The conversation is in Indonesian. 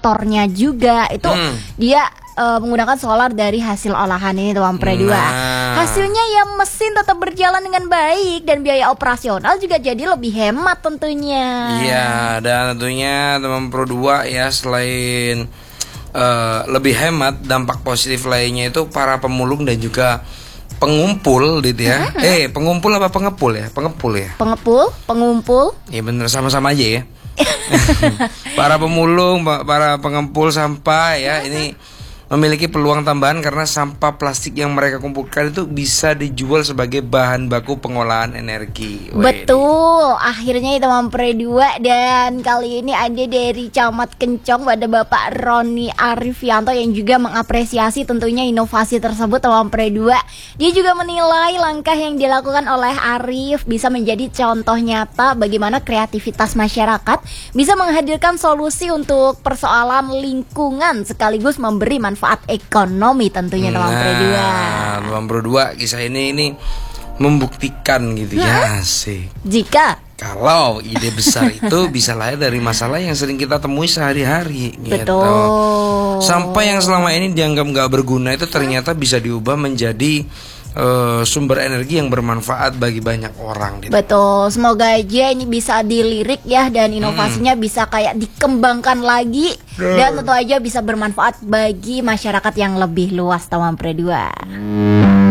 motornya juga itu dia menggunakan solar dari hasil olahan ini Tuan Pre 2. Hasilnya ya mesin tetap berjalan dengan baik dan biaya operasional juga jadi lebih hemat tentunya. Iya, dan tentunya Teman Pro 2 ya, selain lebih hemat, dampak positif lainnya itu para pemulung dan juga pengumpul gitu ya. Pengumpul apa pengepul ya? Pengepul ya. Pengumpul. Iya bener, sama-sama aja ya. Para pemulung, para pengempul sampah ya, ini memiliki peluang tambahan karena sampah plastik yang mereka kumpulkan itu bisa dijual sebagai bahan baku pengolahan energi. Betul, akhirnya itu Teman Pre 2. Dan kali ini ada dari Camat Kencong, ada Bapak Roni Arifianto yang juga mengapresiasi tentunya inovasi tersebut Teman Pre 2. Dia juga menilai langkah yang dilakukan oleh Arif bisa menjadi contoh nyata bagaimana kreativitas masyarakat bisa menghadirkan solusi untuk persoalan lingkungan sekaligus memberi manfaat ekonomi tentunya Teman Pro 2. Teman Pro 2, kisah ini membuktikan gitu ya sih. Jika kalau ide besar itu bisa lahir dari masalah yang sering kita temui sehari-hari gitu. Betul. Sampai yang selama ini dianggap gak berguna itu ternyata bisa diubah menjadi sumber energi yang bermanfaat bagi banyak orang gitu. Betul, semoga aja ini bisa dilirik ya dan inovasinya bisa kayak dikembangkan lagi dan tentu aja bisa bermanfaat bagi masyarakat yang lebih luas Teman Pro 2.